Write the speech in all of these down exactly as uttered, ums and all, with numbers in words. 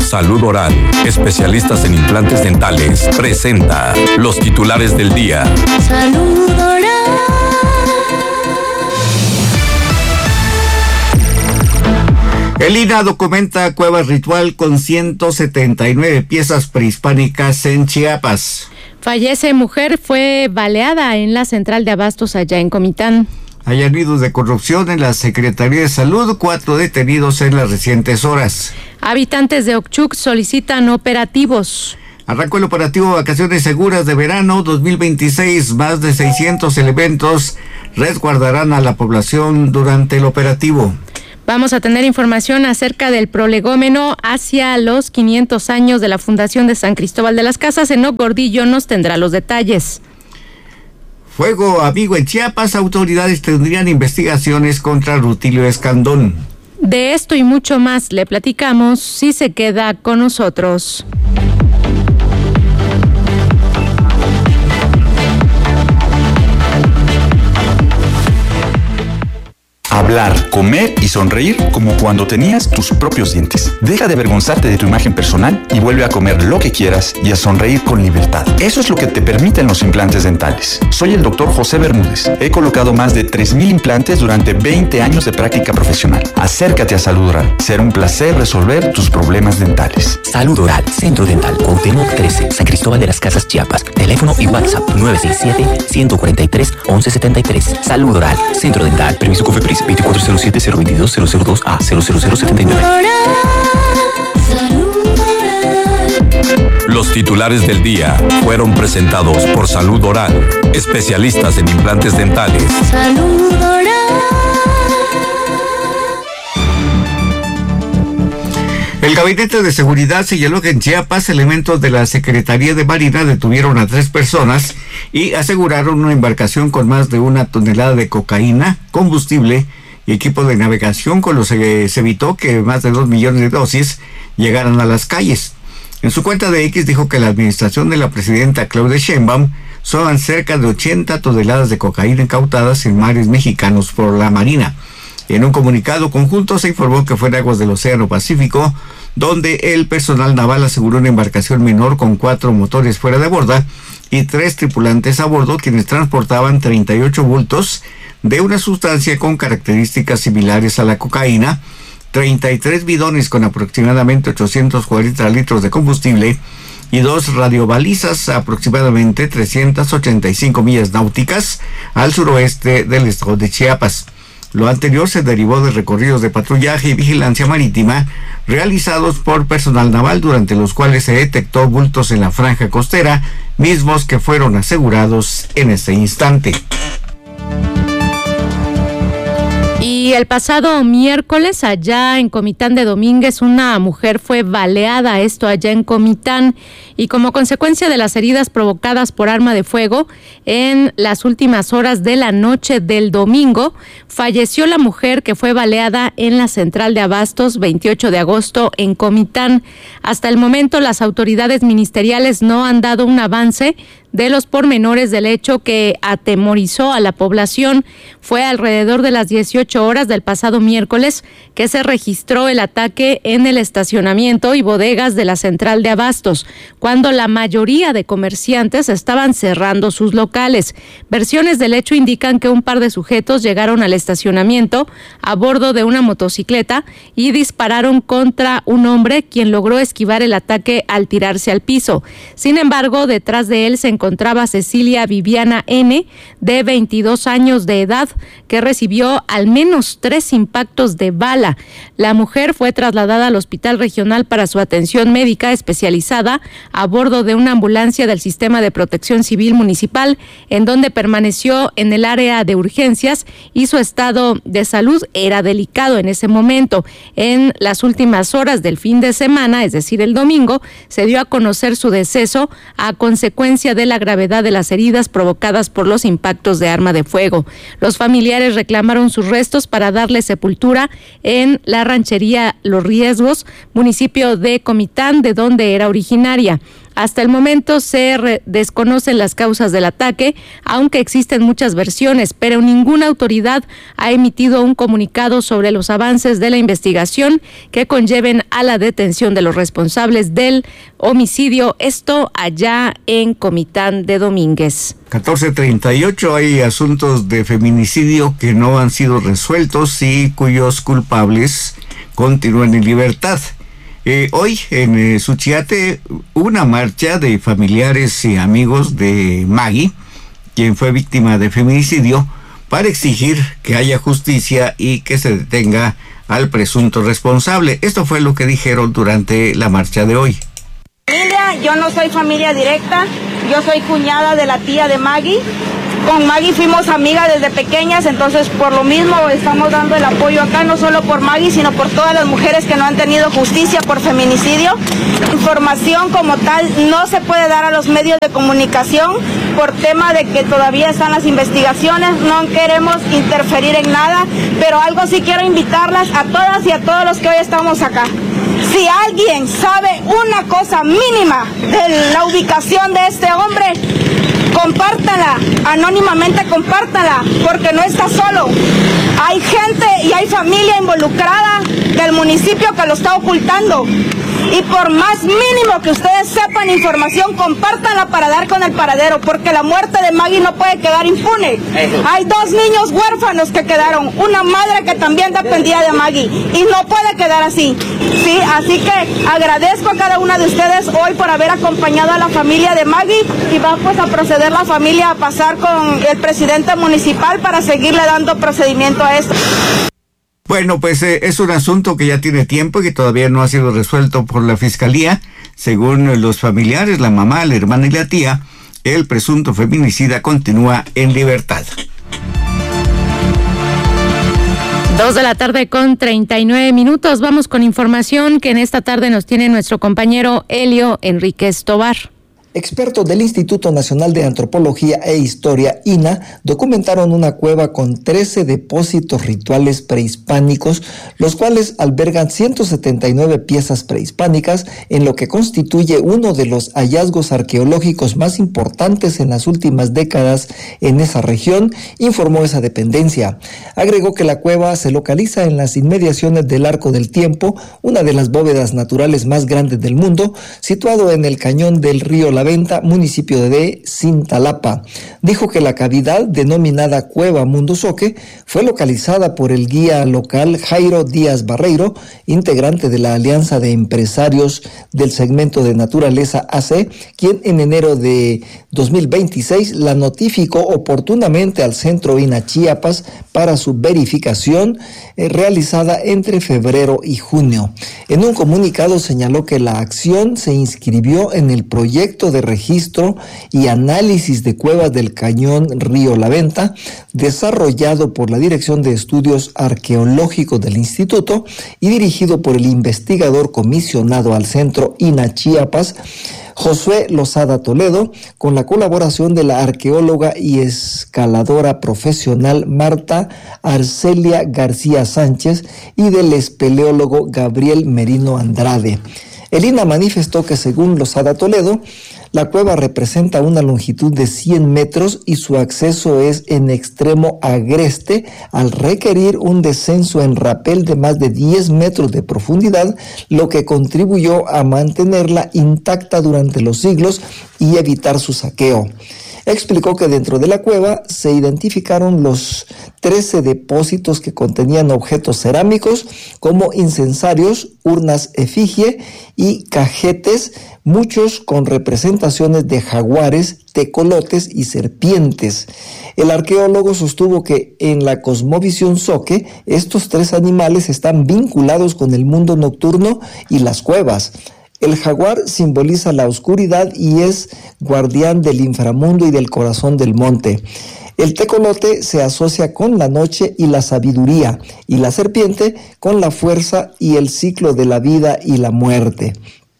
Salud Oral, especialistas en implantes dentales, presenta los titulares del día. Salud Oral. El I N A documenta cueva ritual con ciento setenta y nueve piezas prehispánicas en Chiapas. Fallece mujer, fue baleada en la central de abastos allá en Comitán. Hay hallazgos de corrupción en la Secretaría de Salud, cuatro detenidos en las recientes horas. Habitantes de Ochuc solicitan operativos. Arrancó el operativo Vacaciones Seguras de Verano dos mil veintiséis. Más de seiscientos elementos resguardarán a la población durante el operativo. Vamos a tener información acerca del prolegómeno hacia los quinientos años de la Fundación de San Cristóbal de las Casas. Enoc Gordillo nos tendrá los detalles. Fuego amigo en Chiapas, autoridades tendrían investigaciones contra Rutilio Escandón. De esto y mucho más le platicamos si se queda con nosotros. Hablar, comer y sonreír como cuando tenías tus propios dientes. Deja de avergonzarte de tu imagen personal y vuelve a comer lo que quieras y a sonreír con libertad. Eso es lo que te permiten los implantes dentales. Soy el doctor José Bermúdez. He colocado más de tres mil implantes durante veinte años de práctica profesional. Acércate a Salud Oral. Será un placer resolver tus problemas dentales. Salud Oral, Centro Dental, Cuauhtémoc trece, San Cristóbal de las Casas, Chiapas. Teléfono y WhatsApp nueve seis siete, uno cuatro tres, once setenta y tres. Salud Oral, Centro Dental. Permiso COFEPRIS veinticuatro cero siete, cero veintidós, cero cero dos A, cero cero cero setenta y nueve. Los titulares del día fueron presentados por Salud Oral, especialistas en implantes dentales. Salud Oral. El Gabinete de Seguridad señaló que en Chiapas elementos de la Secretaría de Marina detuvieron a tres personas y aseguraron una embarcación con más de una tonelada de cocaína, combustible y equipo de navegación, con los que se evitó que más de dos millones de dosis llegaran a las calles. En su cuenta de X dijo que la administración de la presidenta Claudia Sheinbaum son cerca de ochenta toneladas de cocaína incautadas en mares mexicanos por la Marina. En un comunicado conjunto se informó que fue en aguas del Océano Pacífico, donde el personal naval aseguró una embarcación menor con cuatro motores fuera de borda y tres tripulantes a bordo, quienes transportaban treinta y ocho bultos de una sustancia con características similares a la cocaína, treinta y tres bidones con aproximadamente ochocientos cuarenta litros de combustible y dos radiobalizas a aproximadamente trescientas ochenta y cinco millas náuticas al suroeste del estado de Chiapas. Lo anterior se derivó de recorridos de patrullaje y vigilancia marítima realizados por personal naval, durante los cuales se detectó bultos en la franja costera, mismos que fueron asegurados en este instante. Y el pasado miércoles, allá en Comitán de Domínguez, una mujer fue baleada, esto allá en Comitán, y como consecuencia de las heridas provocadas por arma de fuego, en las últimas horas de la noche del domingo, falleció la mujer que fue baleada en la central de abastos veintiocho de agosto en Comitán. Hasta el momento, las autoridades ministeriales no han dado un avance de los pormenores del hecho que atemorizó a la población. Fue alrededor de las dieciocho horas del pasado miércoles que se registró el ataque en el estacionamiento y bodegas de la central de abastos, cuando la mayoría de comerciantes estaban cerrando sus locales. Versiones del hecho indican que un par de sujetos llegaron al estacionamiento a bordo de una motocicleta y dispararon contra un hombre, quien logró esquivar el ataque al tirarse al piso. Sin embargo, detrás de él se encontraba Cecilia Viviana N., de veintidós años de edad, que recibió al menos tres impactos de bala. La mujer fue trasladada al Hospital Regional para su atención médica especializada a bordo de una ambulancia del Sistema de Protección Civil Municipal, en donde permaneció en el área de urgencias y su estado de salud era delicado en ese momento. En las últimas horas del fin de semana, es decir, el domingo, se dio a conocer su deceso a consecuencia de la gravedad de las heridas provocadas por los impactos de arma de fuego. Los familiares reclamaron sus restos para darle sepultura en la ranchería Los Riesgos, municipio de Comitán, de donde era originaria. Hasta el momento se re- desconocen las causas del ataque, aunque existen muchas versiones, pero ninguna autoridad ha emitido un comunicado sobre los avances de la investigación que conlleven a la detención de los responsables del homicidio, esto allá en Comitán de Domínguez. catorce treinta y ocho, hay asuntos de feminicidio que no han sido resueltos y cuyos culpables continúan en libertad. Eh, hoy en eh, Suchiate, una marcha de familiares y amigos de Maggie, quien fue víctima de feminicidio, para exigir que haya justicia y que se detenga al presunto responsable. Esto fue lo que dijeron durante la marcha de hoy. Familia, yo no soy familia directa, yo soy cuñada de la tía de Maggie. Con Maggie fuimos amigas desde pequeñas, entonces por lo mismo estamos dando el apoyo acá, no solo por Maggie, sino por todas las mujeres que no han tenido justicia por feminicidio. Información como tal no se puede dar a los medios de comunicación por tema de que todavía están las investigaciones, no queremos interferir en nada, pero algo sí quiero invitarlas a todas y a todos los que hoy estamos acá. Si alguien sabe una cosa mínima de la ubicación de este hombre, compártala, anónimamente compártala, porque no está solo. Hay gente y hay familia involucrada del municipio que lo está ocultando. Y por más mínimo que ustedes sepan información, compártanla para dar con el paradero, porque la muerte de Maggie no puede quedar impune. Hay dos niños huérfanos que quedaron, una madre que también dependía de Maggie, y no puede quedar así. Sí, así que agradezco a cada una de ustedes hoy por haber acompañado a la familia de Maggie, y va pues a proceder la familia a pasar con el presidente municipal para seguirle dando procedimiento a esto. Bueno, pues eh, es un asunto que ya tiene tiempo y que todavía no ha sido resuelto por la Fiscalía. Según los familiares, la mamá, la hermana y la tía, el presunto feminicida continúa en libertad. Dos de la tarde con treinta y nueve minutos. Vamos con información que en esta tarde nos tiene nuestro compañero Elio Enríquez Tobar. Expertos del Instituto Nacional de Antropología e Historia, I N A, documentaron una cueva con trece depósitos rituales prehispánicos, los cuales albergan ciento setenta y nueve piezas prehispánicas, en lo que constituye uno de los hallazgos arqueológicos más importantes en las últimas décadas en esa región, informó esa dependencia. Agregó que la cueva se localiza en las inmediaciones del Arco del Tiempo, una de las bóvedas naturales más grandes del mundo, situado en el cañón del río La Venta, municipio de Cintalapa. Dijo que la cavidad denominada Cueva Mundo Zoque fue localizada por el guía local Jairo Díaz Barreiro, integrante de la Alianza de Empresarios del Segmento de Naturaleza A C, quien en enero de dos mil veintiséis la notificó oportunamente al Centro I N A Chiapas para su verificación eh, realizada entre febrero y junio. En un comunicado señaló que la acción se inscribió en el proyecto de registro y análisis de cuevas del cañón Río La Venta, desarrollado por la Dirección de Estudios Arqueológicos del Instituto y dirigido por el investigador comisionado al Centro I N A Chiapas, Josué Lozada Toledo, con la colaboración de la arqueóloga y escaladora profesional Marta Arcelia García Sánchez y del espeleólogo Gabriel Merino Andrade. El I N A manifestó que según Lozada Toledo, la cueva representa una longitud de cien metros y su acceso es en extremo agreste, al requerir un descenso en rapel de más de diez metros de profundidad, lo que contribuyó a mantenerla intacta durante los siglos y evitar su saqueo. Explicó que dentro de la cueva se identificaron los trece depósitos que contenían objetos cerámicos como incensarios, urnas efigie y cajetes, muchos con representaciones de jaguares, tecolotes y serpientes. El arqueólogo sostuvo que en la cosmovisión zoque, estos tres animales están vinculados con el mundo nocturno y las cuevas. El jaguar simboliza la oscuridad y es guardián del inframundo y del corazón del monte. El tecolote se asocia con la noche y la sabiduría, y la serpiente con la fuerza y el ciclo de la vida y la muerte.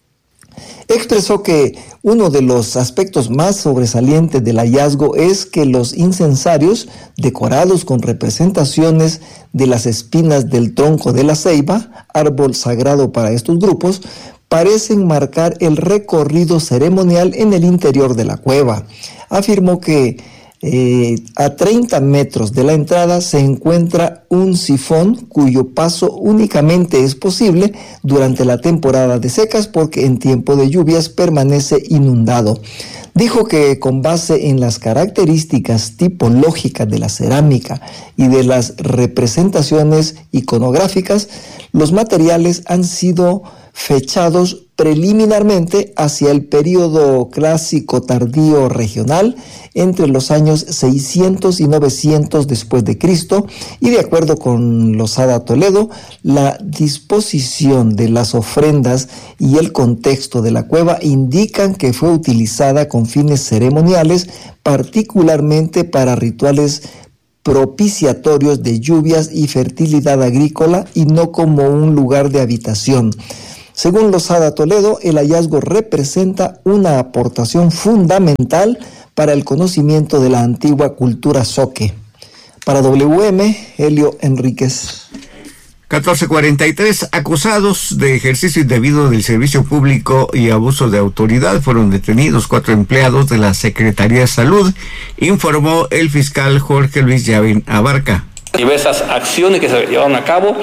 Expresó que uno de los aspectos más sobresalientes del hallazgo es que los incensarios, decorados con representaciones de las espinas del tronco de la ceiba, árbol sagrado para estos grupos, parecen marcar el recorrido ceremonial en el interior de la cueva. Afirmó que eh, a treinta metros de la entrada se encuentra un sifón cuyo paso únicamente es posible durante la temporada de secas porque en tiempo de lluvias permanece inundado. Dijo que con base en las características tipológicas de la cerámica y de las representaciones iconográficas, los materiales han sido fechados preliminarmente hacia el período clásico tardío regional entre los años seiscientos y novecientos después de Cristo, y de acuerdo con Losada Toledo, la disposición de las ofrendas y el contexto de la cueva indican que fue utilizada con fines ceremoniales, particularmente para rituales propiciatorios de lluvias y fertilidad agrícola y no como un lugar de habitación. Según Losada Toledo, el hallazgo representa una aportación fundamental para el conocimiento de la antigua cultura zoque. Para W M, Helio Enríquez. catorce cuarenta y tres, acusados de ejercicio indebido del servicio público y abuso de autoridad, fueron detenidos cuatro empleados de la Secretaría de Salud, informó el fiscal Jorge Luis Llavín Abarca. Diversas acciones que se llevaron a cabo.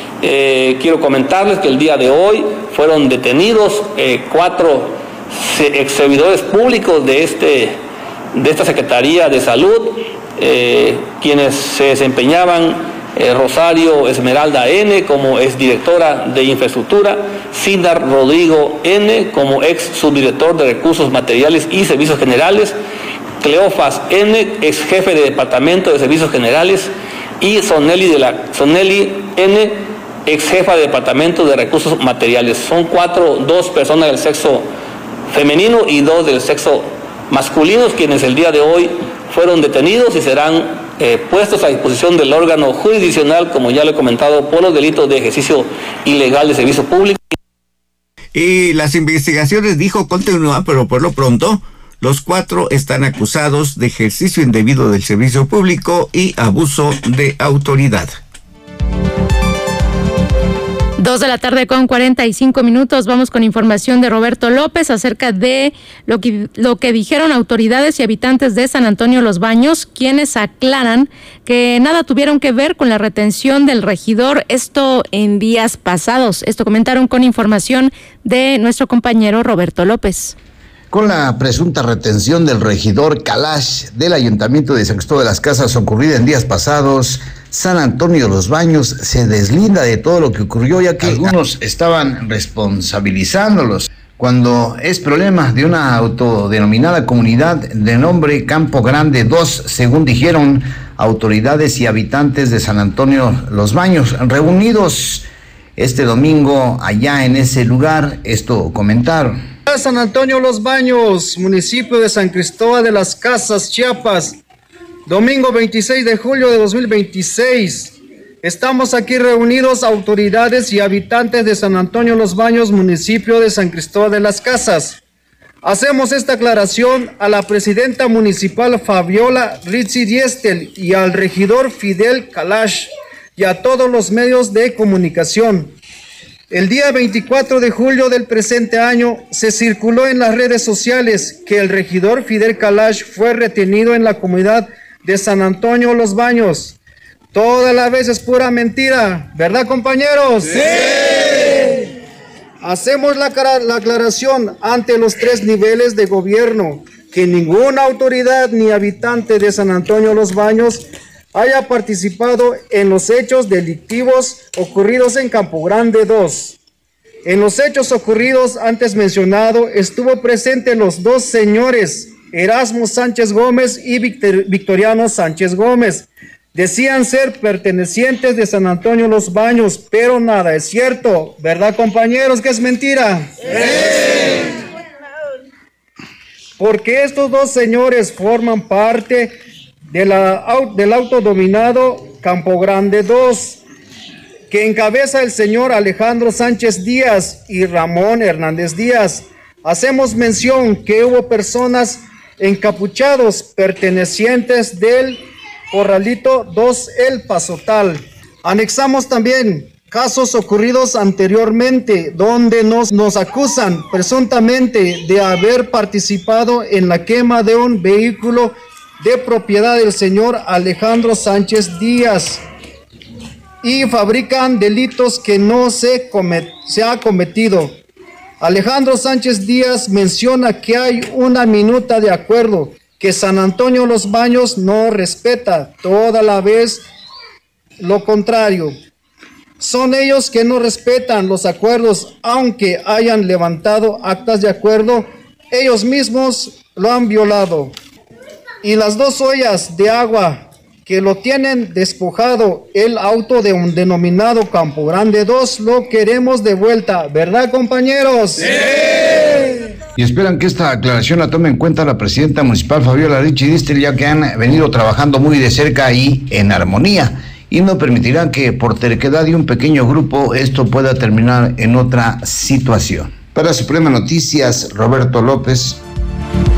Eh, quiero comentarles que el día de hoy fueron detenidos eh, cuatro ex servidores públicos de, este, de esta Secretaría de Salud, eh, quienes se desempeñaban eh, Rosario Esmeralda N. como exdirectora de Infraestructura, Sindar Rodrigo N. como ex subdirector de Recursos Materiales y Servicios Generales, Cleofas N., ex jefe de Departamento de Servicios Generales, y Soneli, de la, Soneli N., ex jefa de Departamento de Recursos Materiales. Son cuatro, dos personas del sexo femenino y dos del sexo masculino, quienes el día de hoy fueron detenidos y serán eh, puestos a disposición del órgano jurisdiccional, como ya lo he comentado, por los delitos de ejercicio ilegal de servicio público. Y las investigaciones, dijo, continúan, pero por lo pronto los cuatro están acusados de ejercicio indebido del servicio público y abuso de autoridad. Dos de la tarde con cuarenta y cinco minutos. Vamos con información de Roberto López acerca de lo que, lo que dijeron autoridades y habitantes de San Antonio Los Baños, quienes aclaran que nada tuvieron que ver con la retención del regidor, esto en días pasados. Esto comentaron con información de nuestro compañero Roberto López. Con la presunta retención del regidor Kalash del Ayuntamiento de San Cristóbal de las Casas ocurrida en días pasados, San Antonio Los Baños se deslinda de todo lo que ocurrió, ya que algunos estaban responsabilizándolos, cuando es problema de una autodenominada comunidad de nombre Campo Grande dos, según dijeron autoridades y habitantes de San Antonio Los Baños, reunidos este domingo allá en ese lugar. Esto comentaron. San Antonio Los Baños, municipio de San Cristóbal de las Casas, Chiapas, domingo veintiséis de julio de dos mil veintiséis. Estamos aquí reunidos autoridades y habitantes de San Antonio Los Baños, municipio de San Cristóbal de las Casas. Hacemos esta aclaración a la presidenta municipal Fabiola Rizzi Diestel y al regidor Fidel Kalash y a todos los medios de comunicación. El día veinticuatro de julio del presente año se circuló en las redes sociales que el regidor Fidel Kalash fue retenido en la comunidad de San Antonio Los Baños. Toda la vez es pura mentira, ¿verdad, compañeros? ¡Sí! Hacemos la, la aclaración ante los tres niveles de gobierno que ninguna autoridad ni habitante de San Antonio Los Baños haya participado en los hechos delictivos ocurridos en Campo Grande dos. En los hechos ocurridos antes mencionado estuvo presente los dos señores Erasmo Sánchez Gómez y Victor, Victoriano Sánchez Gómez. Decían ser pertenecientes de San Antonio Los Baños, pero nada es cierto, ¿verdad, compañeros, que es mentira? ¡Sí! Porque estos dos señores forman parte de la, del autodominado Campo Grande dos, que encabeza el señor Alejandro Sánchez Díaz y Ramón Hernández Díaz. Hacemos mención que hubo personas encapuchados pertenecientes del Corralito dos El Pasotal. Anexamos también casos ocurridos anteriormente, donde nos, nos acusan presuntamente de haber participado en la quema de un vehículo de propiedad del señor Alejandro Sánchez Díaz, y fabrican delitos que no se, comet, se ha cometido. Alejandro Sánchez Díaz menciona que hay una minuta de acuerdo que San Antonio Los Baños no respeta, toda la vez lo contrario. Son ellos que no respetan los acuerdos, aunque hayan levantado actas de acuerdo, ellos mismos lo han violado. Y las dos ollas de agua que lo tienen despojado, el auto de un denominado Campo Grande dos, lo queremos de vuelta, ¿verdad, compañeros? ¡Sí! Y esperan que esta aclaración la tome en cuenta la presidenta municipal Fabiola Richie Distel, ya que han venido trabajando muy de cerca y en armonía, y no permitirán que por terquedad de un pequeño grupo esto pueda terminar en otra situación. Para Suprema Noticias, Roberto López.